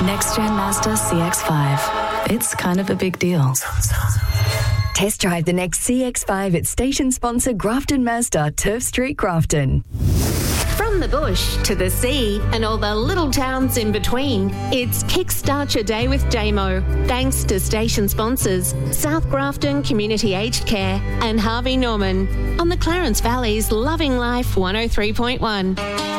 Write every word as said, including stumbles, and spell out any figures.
Next Gen Mazda C X five. It's kind of a big deal. Test drive the next C X five at station sponsor Grafton Mazda, Turf Street, Grafton. From the bush to the sea and all the little towns in between, it's Kickstart Your Day with Damo. Thanks to station sponsors South Grafton Community Aged Care and Harvey Norman on the Clarence Valley's Loving Life one oh three point one.